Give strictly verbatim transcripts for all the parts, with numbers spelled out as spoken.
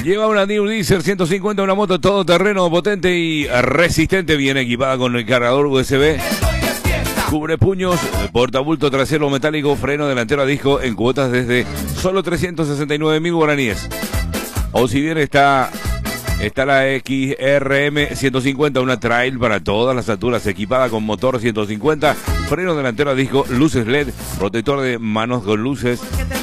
Lleva una New Deezer ciento cincuenta, una moto todoterreno potente y resistente, bien equipada con el cargador U S B. Cubre puños, portabulto trasero metálico, freno delantero a disco en cuotas desde solo trescientos sesenta y nueve mil guaraníes. O si bien está, está la X R M ciento cincuenta, una trail para todas las alturas, equipada con motor ciento cincuenta, freno delantero a disco, luces L E D, protector de manos con luces,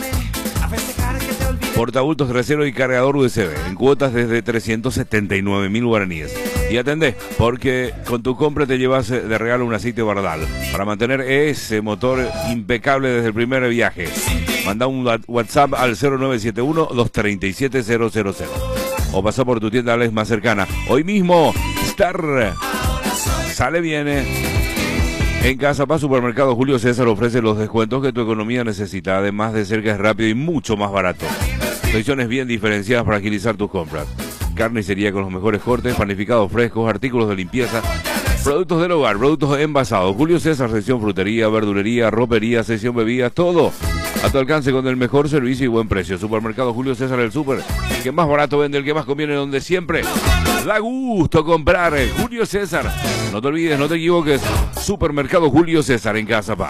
portabultos trasero y cargador U S B en cuotas desde trescientos setenta y nueve mil guaraníes. Y atendé, porque con tu compra te llevas de regalo un aceite Bardal para mantener ese motor impecable desde el primer viaje. Manda un WhatsApp al cero nueve siete uno, dos tres siete, cero cero cero o pasa por tu tienda Alex más cercana. Hoy mismo, Star sale bien. En Casapá Supermercado Julio César ofrece los descuentos que tu economía necesita, además de ser que es rápido y mucho más barato. Secciones bien diferenciadas para agilizar tus compras. Carnicería con los mejores cortes, panificados frescos, artículos de limpieza, productos del hogar, productos envasados. Julio César, sección frutería, verdulería, ropería, sección bebidas, todo a tu alcance con el mejor servicio y buen precio. Supermercado Julio César, el súper, el que más barato vende, el que más conviene, donde siempre da gusto comprar. Julio César, no te olvides, no te equivoques. Supermercado Julio César en Casapá.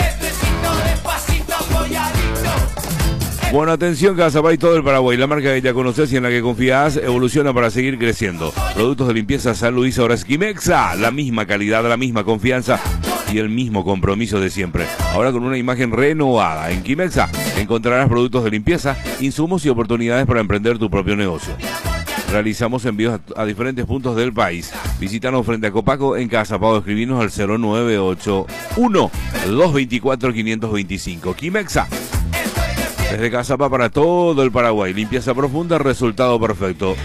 Bueno, atención, Casapá y todo el Paraguay. La marca que ya conoces y en la que confías evoluciona para seguir creciendo. Productos de limpieza San Luis, ahora es Quimexa. La misma calidad, la misma confianza y el mismo compromiso de siempre. Ahora con una imagen renovada. En Quimexa encontrarás productos de limpieza, insumos y oportunidades para emprender tu propio negocio. Realizamos envíos a, a diferentes puntos del país. Visítanos frente a Copaco en Casapá o escribinos al cero nueve ocho uno, dos dos cuatro, cinco dos cinco. Quimexa. Desde Casapá para todo el Paraguay. Limpieza profunda, resultado perfecto.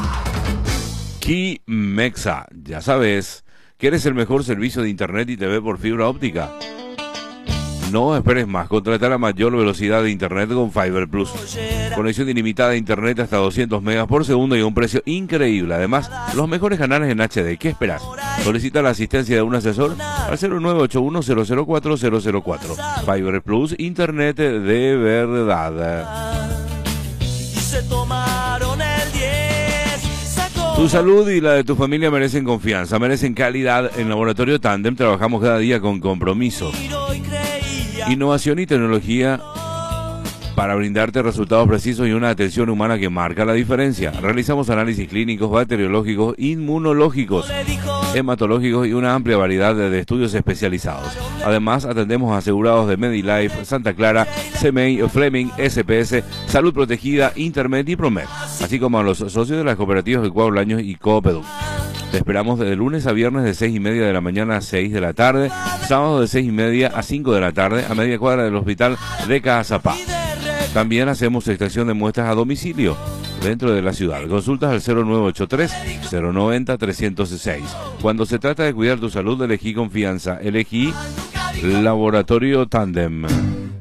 Quimexa. Ya sabes, ¿quieres el mejor servicio de internet y T V por fibra óptica? No esperes más, contrata la mayor velocidad de internet con Fiber Plus. Conexión ilimitada de internet hasta doscientos megas por segundo y a un precio increíble. Además, los mejores canales en H D. ¿Qué esperas? Solicita la asistencia de un asesor al cero nueve ocho uno, cero cero cuatro, cero cero cuatro. Fiber Plus, internet de verdad. Tu salud y la de tu familia merecen confianza, merecen calidad. En Laboratorio Tandem trabajamos cada día con compromiso, innovación y tecnología para brindarte resultados precisos y una atención humana que marca la diferencia. Realizamos análisis clínicos, bacteriológicos, inmunológicos, hematológicos y una amplia variedad de estudios especializados. Además, atendemos a asegurados de Medilife, Santa Clara, C M E I, Fleming, S P S, Salud Protegida, Intermed y Promed, así como a los socios de las cooperativas de Cuaulaños y Coopeduc. Te esperamos de lunes a viernes de seis y media de la mañana a seis de la tarde, sábado de seis y media a cinco de la tarde, a media cuadra del hospital de Casapá. También hacemos extracción de muestras a domicilio dentro de la ciudad. Consultas al cero nueve ocho tres, cero nueve cero, tres cero seis. Cuando se trata de cuidar tu salud, elegí confianza. Elegí Laboratorio Tandem.